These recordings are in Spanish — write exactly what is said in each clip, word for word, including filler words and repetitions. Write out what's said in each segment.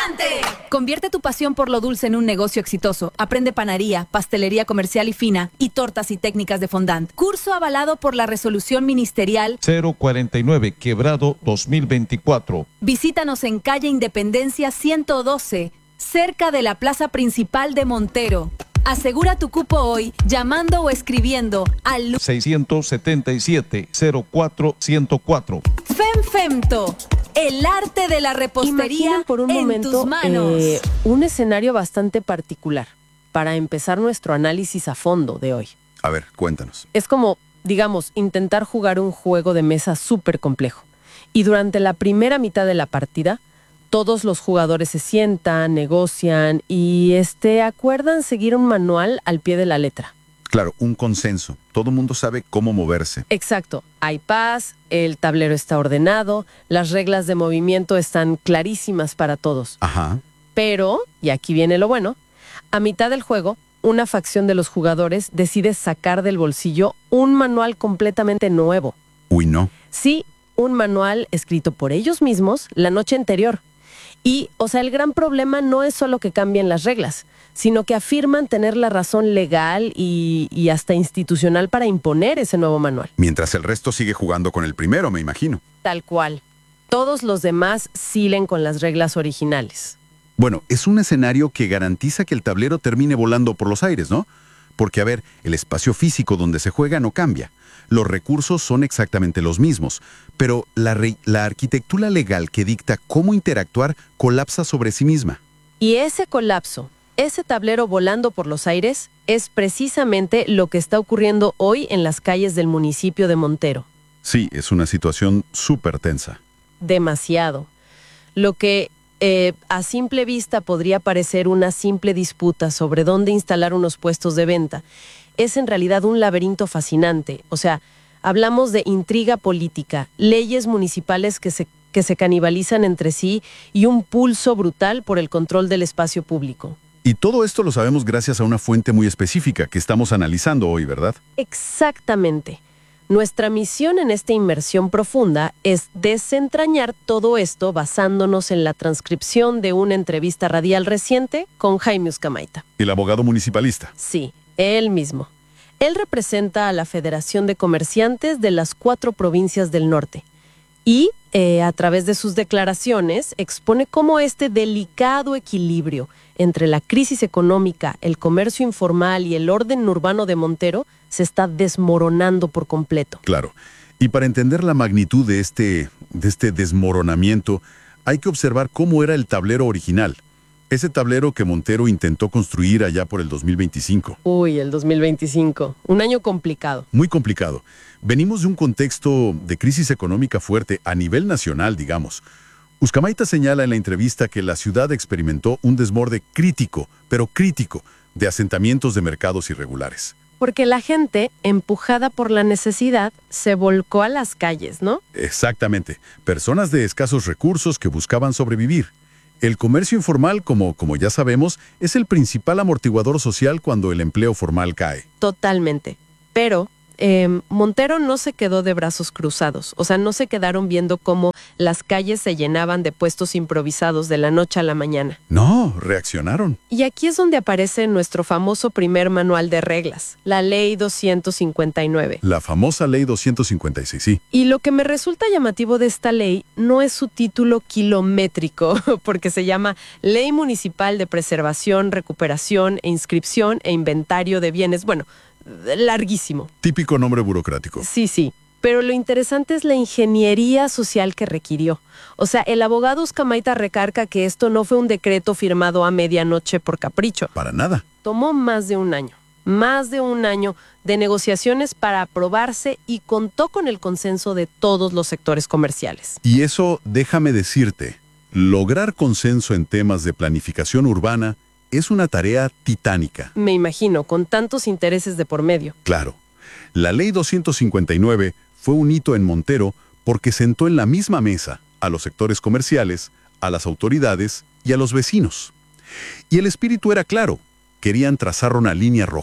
¡Adelante! Convierte tu pasión por lo dulce en un negocio exitoso. Aprende panadería, pastelería comercial y fina y tortas y técnicas de fondant. Curso avalado por la resolución ministerial cero cuarenta y nueve Quebrado dos mil veinticuatro. Visítanos en calle Independencia ciento doce, cerca de la plaza principal de Montero. Asegura tu cupo hoy llamando o escribiendo al seiscientos setenta y siete cero cuatro ciento cuatro. FemFemto, el arte de la repostería. Imaginen por un en momento tus manos. eh, un escenario bastante particular para empezar nuestro análisis a fondo de hoy. A ver, cuéntanos. Es como, digamos, intentar jugar un juego de mesa súper complejo. Y durante la primera mitad de la partida, todos los jugadores se sientan, negocian y este, acuerdan seguir un manual al pie de la letra. Claro, un consenso. Todo el mundo sabe cómo moverse. Exacto. Hay paz, el tablero está ordenado, las reglas de movimiento están clarísimas para todos. Ajá. Pero, y aquí viene lo bueno, a mitad del juego, una facción de los jugadores decide sacar del bolsillo un manual completamente nuevo. Uy, no. Sí, un manual escrito por ellos mismos la noche anterior. Y, o sea, el gran problema no es solo que cambien las reglas, sino que afirman tener la razón legal y, y hasta institucional para imponer ese nuevo manual. Mientras el resto sigue jugando con el primero, me imagino. Tal cual. Todos los demás siguen con las reglas originales. Bueno, es un escenario que garantiza que el tablero termine volando por los aires, ¿no? Porque, a ver, el espacio físico donde se juega no cambia. Los recursos son exactamente los mismos, pero la, re- la arquitectura legal que dicta cómo interactuar colapsa sobre sí misma. Y ese colapso, ese tablero volando por los aires, es precisamente lo que está ocurriendo hoy en las calles del municipio de Montero. Sí, es una situación súper tensa. Demasiado. Lo que eh, a simple vista podría parecer una simple disputa sobre dónde instalar unos puestos de venta, es en realidad un laberinto fascinante. O sea, hablamos de intriga política, leyes municipales que se, que se canibalizan entre sí y un pulso brutal por el control del espacio público. Y todo esto lo sabemos gracias a una fuente muy específica que estamos analizando hoy, ¿verdad? Exactamente. Nuestra misión en esta inmersión profunda es desentrañar todo esto basándonos en la transcripción de una entrevista radial reciente con Jaime Uzcamaita. El abogado municipalista. Sí, él mismo. Él representa a la Federación de Comerciantes de las cuatro provincias del norte y, eh, a través de sus declaraciones, expone cómo este delicado equilibrio entre la crisis económica, el comercio informal y el orden urbano de Montero se está desmoronando por completo. Claro. Y para entender la magnitud de este, de este desmoronamiento, hay que observar cómo era el tablero original. Ese tablero que Montero intentó construir allá por el dos mil veinticinco. Uy, el dos mil veinticinco. Un año complicado. Muy complicado. Venimos de un contexto de crisis económica fuerte a nivel nacional, digamos. Uzcamaita señala en la entrevista que la ciudad experimentó un desborde crítico, pero crítico, de asentamientos de mercados irregulares. Porque la gente, empujada por la necesidad, se volcó a las calles, ¿no? Exactamente. Personas de escasos recursos que buscaban sobrevivir. El comercio informal, como, como ya sabemos, es el principal amortiguador social cuando el empleo formal cae. Totalmente. Pero eh, Montero no se quedó de brazos cruzados. O sea, no se quedaron viendo cómo las calles se llenaban de puestos improvisados de la noche a la mañana. No, reaccionaron. Y aquí es donde aparece nuestro famoso primer manual de reglas, la Ley doscientos cincuenta y nueve. La famosa Ley doscientos cincuenta y seis, sí. Y lo que me resulta llamativo de esta ley no es su título kilométrico, porque se llama Ley Municipal de Preservación, Recuperación e Inscripción e Inventario de Bienes. Bueno, larguísimo. Típico nombre burocrático. Sí, sí. Pero lo interesante es la ingeniería social que requirió. O sea, el abogado Uzcamaita recarga que esto no fue un decreto firmado a medianoche por capricho. Para nada. Tomó más de un año. Más de un año de negociaciones para aprobarse y contó con el consenso de todos los sectores comerciales. Y eso, déjame decirte, lograr consenso en temas de planificación urbana es una tarea titánica. Me imagino, con tantos intereses de por medio. Claro. La Ley doscientos cincuenta y nueve fue un hito en Montero porque sentó en la misma mesa a los sectores comerciales, a las autoridades y a los vecinos. Y el espíritu era claro. Querían trazar una línea roja.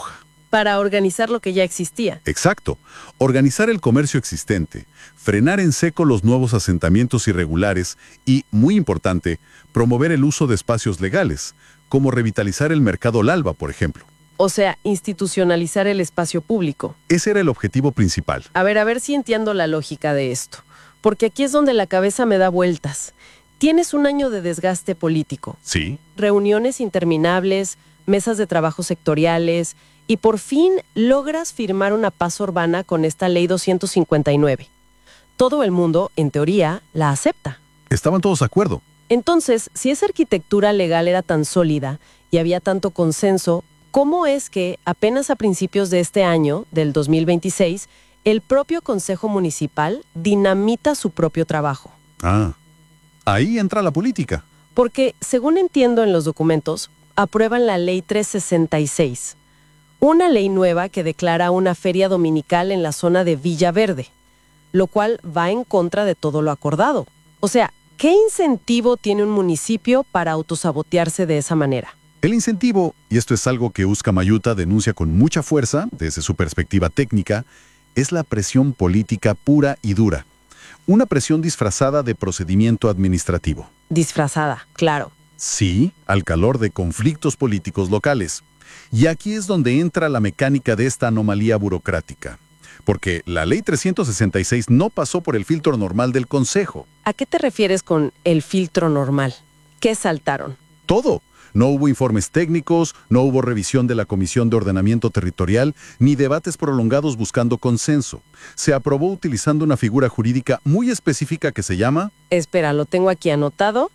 para organizar lo que ya existía. Exacto. Organizar el comercio existente, frenar en seco los nuevos asentamientos irregulares y, muy importante, promover el uso de espacios legales, como revitalizar el mercado Lalba, por ejemplo. O sea, institucionalizar el espacio público. Ese era el objetivo principal. A ver, a ver si entiendo la lógica de esto. Porque aquí es donde la cabeza me da vueltas. Tienes un año de desgaste político. Sí. Reuniones interminables, mesas de trabajo sectoriales, y por fin logras firmar una paz urbana con esta ley doscientos cincuenta y nueve. Todo el mundo, en teoría, la acepta. Estaban todos de acuerdo. Entonces, si esa arquitectura legal era tan sólida y había tanto consenso, ¿cómo es que apenas a principios de este año, del dos mil veintiséis, el propio Consejo Municipal dinamita su propio trabajo? Ah, ahí entra la política. Porque, según entiendo en los documentos, aprueban la Ley trescientos sesenta y seis, una ley nueva que declara una feria dominical en la zona de Villa Verde, lo cual va en contra de todo lo acordado. O sea, ¿qué incentivo tiene un municipio para autosabotearse de esa manera? El incentivo, y esto es algo que Uskamayuta denuncia con mucha fuerza, desde su perspectiva técnica, es la presión política pura y dura. Una presión disfrazada de procedimiento administrativo. Disfrazada, claro. Sí, al calor de conflictos políticos locales. Y aquí es donde entra la mecánica de esta anomalía burocrática. Porque la ley trescientos sesenta y seis no pasó por el filtro normal del Consejo. ¿A qué te refieres con el filtro normal? ¿Qué saltaron? Todo. No hubo informes técnicos, no hubo revisión de la Comisión de Ordenamiento Territorial, ni debates prolongados buscando consenso. Se aprobó utilizando una figura jurídica muy específica que se llama... Espera, lo tengo aquí anotado.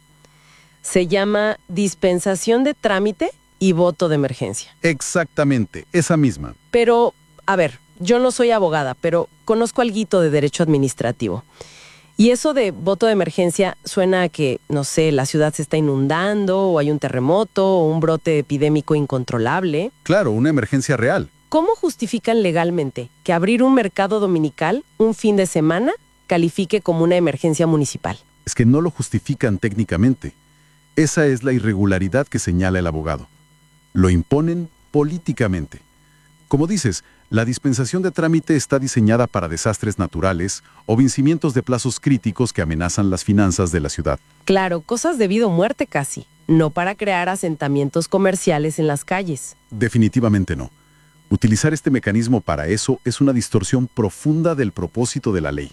Se llama dispensación de trámite y voto de emergencia. Exactamente, esa misma. Pero, a ver, yo no soy abogada, pero conozco alguito de derecho administrativo. Y eso de voto de emergencia suena a que, no sé, la ciudad se está inundando, o hay un terremoto, o un brote epidémico incontrolable. Claro, una emergencia real. ¿Cómo justifican legalmente que abrir un mercado dominical un fin de semana califique como una emergencia municipal? Es que no lo justifican técnicamente. Esa es la irregularidad que señala el abogado. Lo imponen políticamente. Como dices, la dispensación de trámite está diseñada para desastres naturales o vencimientos de plazos críticos que amenazan las finanzas de la ciudad. Claro, cosas de vida o muerte casi, no para crear asentamientos comerciales en las calles. Definitivamente no. Utilizar este mecanismo para eso es una distorsión profunda del propósito de la ley.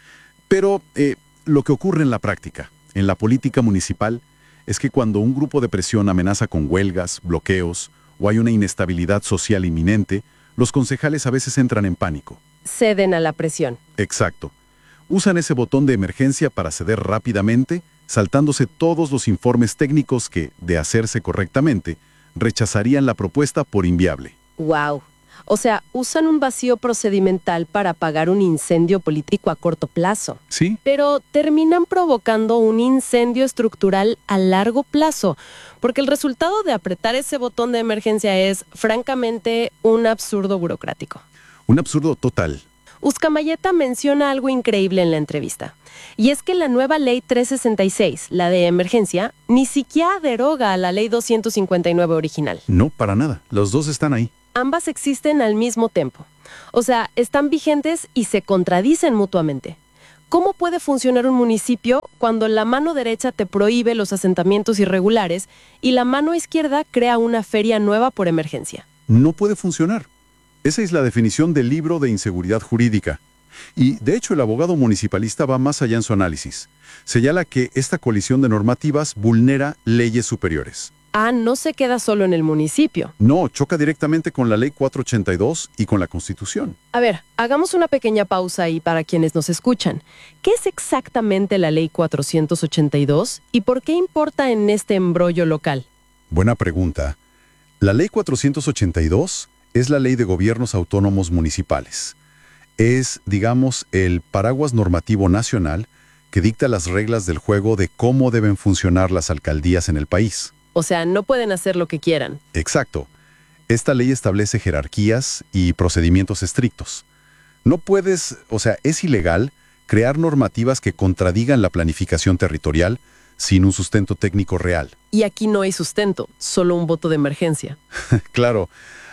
Pero eh, lo que ocurre en la práctica, en la política municipal, es que cuando un grupo de presión amenaza con huelgas, bloqueos, o hay una inestabilidad social inminente, los concejales a veces entran en pánico. Ceden a la presión. Exacto. Usan ese botón de emergencia para ceder rápidamente, saltándose todos los informes técnicos que, de hacerse correctamente, rechazarían la propuesta por inviable. ¡Wow! O sea, usan un vacío procedimental para apagar un incendio político a corto plazo. ¿Sí? Pero terminan provocando un incendio estructural a largo plazo, porque el resultado de apretar ese botón de emergencia es, francamente, un absurdo burocrático. Un absurdo total. Uskamayeta menciona algo increíble en la entrevista. Y es que la nueva ley trescientos sesenta y seis, la de emergencia, ni siquiera deroga a la ley doscientos cincuenta y nueve original. No, para nada. Los dos están ahí. Ambas existen al mismo tiempo. O sea, están vigentes y se contradicen mutuamente. ¿Cómo puede funcionar un municipio cuando la mano derecha te prohíbe los asentamientos irregulares y la mano izquierda crea una feria nueva por emergencia? No puede funcionar. Esa es la definición del libro de inseguridad jurídica. Y, de hecho, el abogado municipalista va más allá en su análisis. Señala que esta colisión de normativas vulnera leyes superiores. Ah, no se queda solo en el municipio. No, choca directamente con la ley cuatrocientos ochenta y dos y con la Constitución. A ver, hagamos una pequeña pausa ahí para quienes nos escuchan. ¿Qué es exactamente la ley cuatrocientos ochenta y dos y por qué importa en este embrollo local? Buena pregunta. La ley cuatrocientos ochenta y dos es la ley de gobiernos autónomos municipales. Es, digamos, el paraguas normativo nacional que dicta las reglas del juego de cómo deben funcionar las alcaldías en el país. O sea, no pueden hacer lo que quieran. Exacto. Esta ley establece jerarquías y procedimientos estrictos. No puedes, o sea, es ilegal crear normativas que contradigan la planificación territorial sin un sustento técnico real. Y aquí no hay sustento, solo un voto de emergencia. Claro,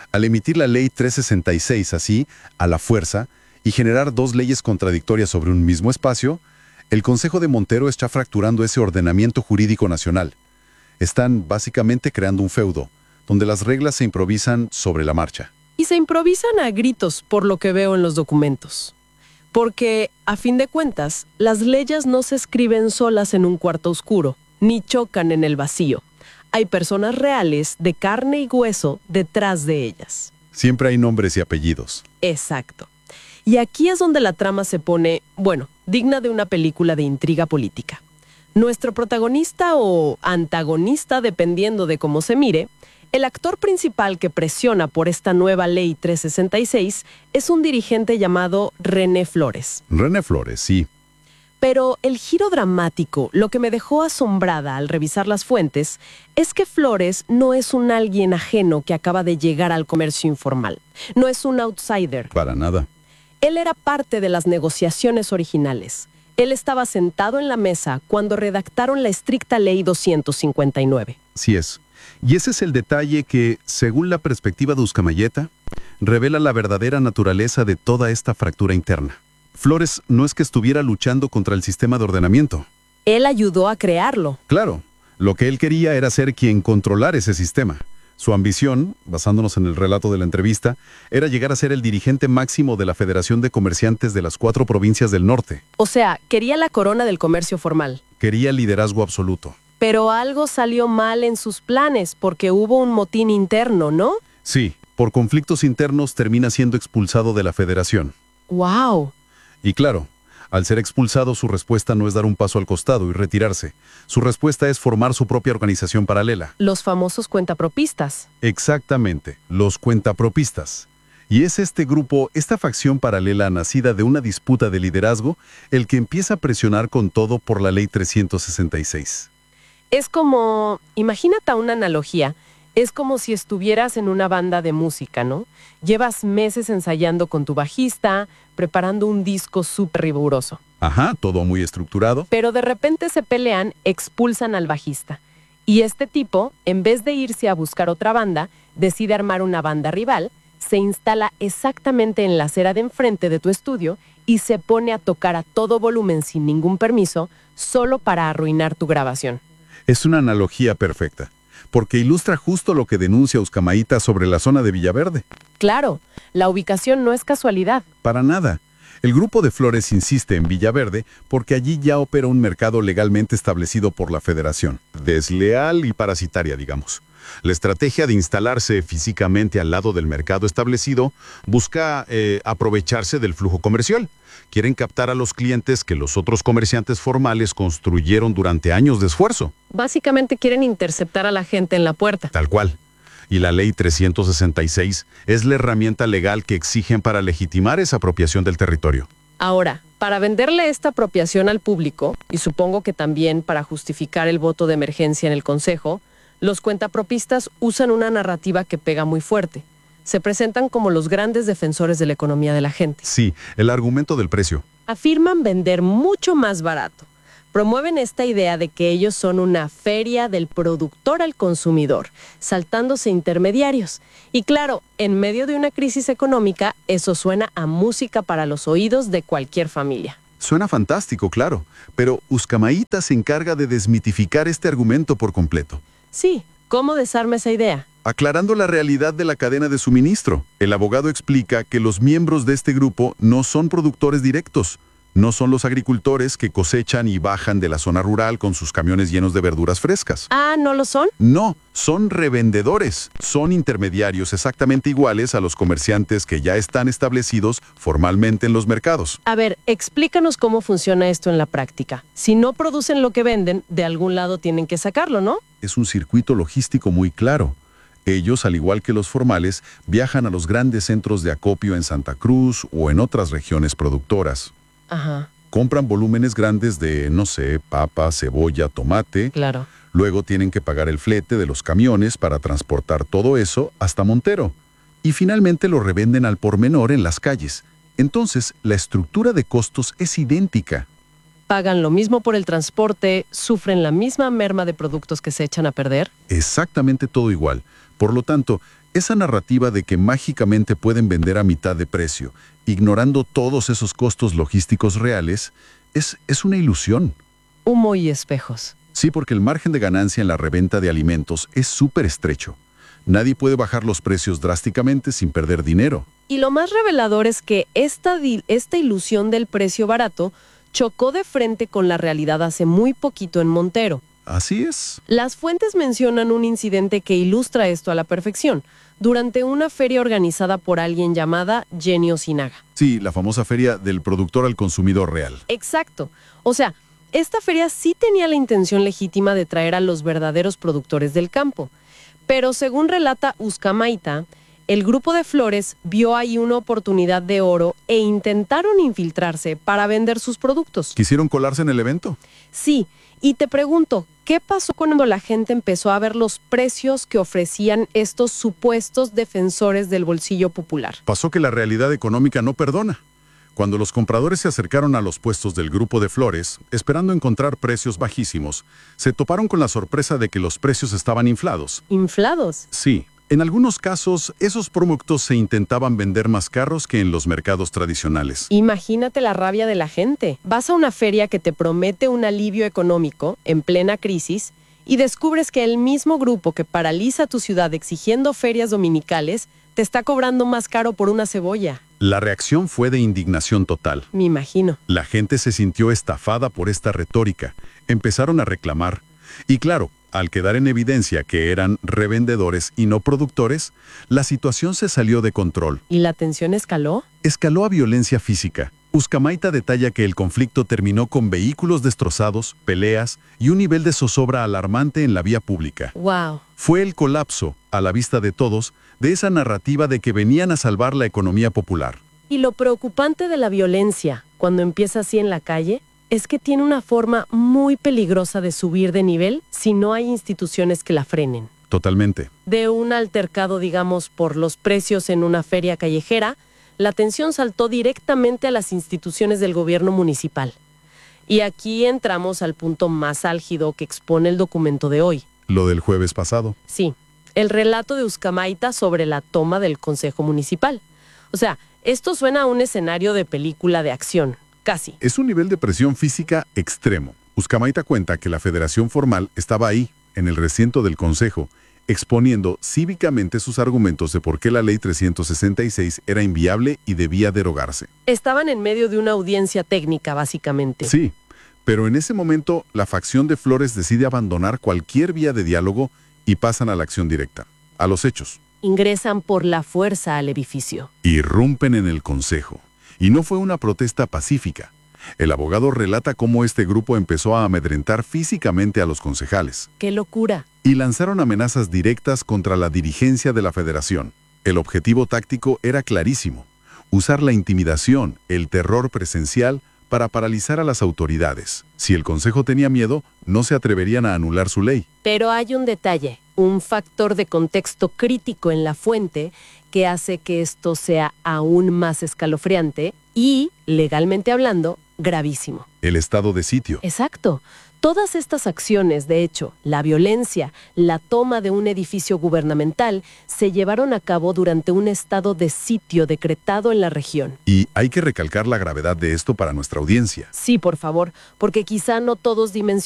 Al emitir la ley trescientos sesenta y seis así, a la fuerza, y generar dos leyes contradictorias sobre un mismo espacio, el Consejo de Montero está fracturando ese ordenamiento jurídico nacional. Están básicamente creando un feudo, donde las reglas se improvisan sobre la marcha. Y se improvisan a gritos, por lo que veo en los documentos. Porque, a fin de cuentas, las leyes no se escriben solas en un cuarto oscuro, ni chocan en el vacío. Hay personas reales, de carne y hueso, detrás de ellas. Siempre hay nombres y apellidos. Exacto. Y aquí es donde la trama se pone, bueno, digna de una película de intriga política. Nuestro protagonista o antagonista, dependiendo de cómo se mire, el actor principal que presiona por esta nueva ley trescientos sesenta y seis es un dirigente llamado René Flores. René Flores, sí. Pero el giro dramático, lo que me dejó asombrada al revisar las fuentes, es que Flores no es un alguien ajeno que acaba de llegar al comercio informal. No es un outsider. Para nada. Él era parte de las negociaciones originales. Él estaba sentado en la mesa cuando redactaron la estricta ley doscientos cincuenta y nueve. Sí es. Y ese es el detalle que, según la perspectiva de Uskamayeta, revela la verdadera naturaleza de toda esta fractura interna. Flores no es que estuviera luchando contra el sistema de ordenamiento. Él ayudó a crearlo. Claro, lo que él quería era ser quien controlara ese sistema. Su ambición, basándonos en el relato de la entrevista, era llegar a ser el dirigente máximo de la Federación de Comerciantes de las cuatro provincias del norte. O sea, quería la corona del comercio formal. Quería liderazgo absoluto. Pero algo salió mal en sus planes porque hubo un motín interno, ¿no? Sí, por conflictos internos termina siendo expulsado de la Federación. ¡Wow! Y claro, al ser expulsado, su respuesta no es dar un paso al costado y retirarse. Su respuesta es formar su propia organización paralela. Los famosos cuentapropistas. Exactamente, los cuentapropistas. Y es este grupo, esta facción paralela nacida de una disputa de liderazgo, el que empieza a presionar con todo por la ley trescientos sesenta y seis. Es como, imagínate una analogía, es como si estuvieras en una banda de música, ¿no? Llevas meses ensayando con tu bajista, preparando un disco súper riguroso. Ajá, todo muy estructurado. Pero de repente se pelean, expulsan al bajista. Y este tipo, en vez de irse a buscar otra banda, decide armar una banda rival, se instala exactamente en la acera de enfrente de tu estudio y se pone a tocar a todo volumen sin ningún permiso, solo para arruinar tu grabación. Es una analogía perfecta, porque ilustra justo lo que denuncia Uskamayeta sobre la zona de Villaverde. Claro, la ubicación no es casualidad. Para nada. El grupo de Flores insiste en Villaverde porque allí ya opera un mercado legalmente establecido por la Federación. Desleal y parasitaria, digamos. La estrategia de instalarse físicamente al lado del mercado establecido busca eh, aprovecharse del flujo comercial. Quieren captar a los clientes que los otros comerciantes formales construyeron durante años de esfuerzo. Básicamente quieren interceptar a la gente en la puerta. Tal cual. Y la ley trescientos sesenta y seis es la herramienta legal que exigen para legitimar esa apropiación del territorio. Ahora, para venderle esta apropiación al público, y supongo que también para justificar el voto de emergencia en el Consejo, los cuentapropistas usan una narrativa que pega muy fuerte. Se presentan como los grandes defensores de la economía de la gente. Sí, el argumento del precio. Afirman vender mucho más barato. Promueven esta idea de que ellos son una feria del productor al consumidor, saltándose intermediarios. Y claro, en medio de una crisis económica, eso suena a música para los oídos de cualquier familia. Suena fantástico, claro, pero Uskamayeta se encarga de desmitificar este argumento por completo. Sí, ¿cómo desarma esa idea? Aclarando la realidad de la cadena de suministro, el abogado explica que los miembros de este grupo no son productores directos. No son los agricultores que cosechan y bajan de la zona rural con sus camiones llenos de verduras frescas. Ah, ¿no lo son? No, son revendedores. Son intermediarios exactamente iguales a los comerciantes que ya están establecidos formalmente en los mercados. A ver, explícanos cómo funciona esto en la práctica. Si no producen lo que venden, de algún lado tienen que sacarlo, ¿no? Es un circuito logístico muy claro. Ellos, al igual que los formales, viajan a los grandes centros de acopio en Santa Cruz o en otras regiones productoras. Ajá. Compran volúmenes grandes de, no sé, papa, cebolla, tomate. Claro. Luego tienen que pagar el flete de los camiones para transportar todo eso hasta Montero. Y finalmente lo revenden al por menor en las calles. Entonces, la estructura de costos es idéntica. Pagan lo mismo por el transporte, sufren la misma merma de productos que se echan a perder. Exactamente todo igual. Por lo tanto, Esa narrativa de que mágicamente pueden vender a mitad de precio, ignorando todos esos costos logísticos reales, es, es una ilusión. Humo y espejos. Sí, porque el margen de ganancia en la reventa de alimentos es súper estrecho. Nadie puede bajar los precios drásticamente sin perder dinero. Y lo más revelador es que esta, esta ilusión del precio barato chocó de frente con la realidad hace muy poquito en Montero. Así es. Las fuentes mencionan un incidente que ilustra esto a la perfección, durante una feria organizada por alguien llamada Jenny Osinaga. Sí, la famosa feria del productor al consumidor real. Exacto. O sea, esta feria sí tenía la intención legítima de traer a los verdaderos productores del campo. Pero según relata Uskamaita, el grupo de Flores vio ahí una oportunidad de oro e intentaron infiltrarse para vender sus productos. ¿Quisieron colarse en el evento? Sí, y te pregunto, ¿qué pasó cuando la gente empezó a ver los precios que ofrecían estos supuestos defensores del bolsillo popular? Pasó que la realidad económica no perdona. Cuando los compradores se acercaron a los puestos del grupo de Flores, esperando encontrar precios bajísimos, se toparon con la sorpresa de que los precios estaban inflados. ¿Inflados? Sí. En algunos casos, esos productos se intentaban vender más caros que en los mercados tradicionales. Imagínate la rabia de la gente. Vas a una feria que te promete un alivio económico en plena crisis y descubres que el mismo grupo que paraliza tu ciudad exigiendo ferias dominicales te está cobrando más caro por una cebolla. La reacción fue de indignación total. Me imagino. La gente se sintió estafada por esta retórica. Empezaron a reclamar. Y claro, al quedar en evidencia que eran revendedores y no productores, la situación se salió de control. ¿Y la tensión escaló? Escaló a violencia física. Uskamaita detalla que el conflicto terminó con vehículos destrozados, peleas y un nivel de zozobra alarmante en la vía pública. ¡Wow! Fue el colapso, a la vista de todos, de esa narrativa de que venían a salvar la economía popular. Y lo preocupante de la violencia, cuando empieza así en la calle, es que tiene una forma muy peligrosa de subir de nivel si no hay instituciones que la frenen. Totalmente. De un altercado, digamos, por los precios en una feria callejera, la atención saltó directamente a las instituciones del gobierno municipal. Y aquí entramos al punto más álgido que expone el documento de hoy. Lo del jueves pasado. Sí, el relato de Uskamaita sobre la toma del Consejo Municipal. O sea, esto suena a un escenario de película de acción, casi. Es un nivel de presión física extremo. Uskamaita cuenta que la federación formal estaba ahí, en el recinto del Consejo, exponiendo cívicamente sus argumentos de por qué la ley trescientos sesenta y seis era inviable y debía derogarse. Estaban en medio de una audiencia técnica, básicamente. Sí, pero en ese momento la facción de Flores decide abandonar cualquier vía de diálogo y pasan a la acción directa, a los hechos. Ingresan por la fuerza al edificio. Irrumpen en el Consejo. Y no fue una protesta pacífica. El abogado relata cómo este grupo empezó a amedrentar físicamente a los concejales. ¡Qué locura! Y lanzaron amenazas directas contra la dirigencia de la federación. El objetivo táctico era clarísimo: usar la intimidación, el terror presencial, para paralizar a las autoridades. Si el Consejo tenía miedo, no se atreverían a anular su ley. Pero hay un detalle, un factor de contexto crítico en la fuente que hace que esto sea aún más escalofriante y, legalmente hablando, gravísimo. El estado de sitio. Exacto. Todas estas acciones, de hecho, la violencia, la toma de un edificio gubernamental, se llevaron a cabo durante un estado de sitio decretado en la región. Y hay que recalcar la gravedad de esto para nuestra audiencia. Sí, por favor, porque quizá no todos dimensionan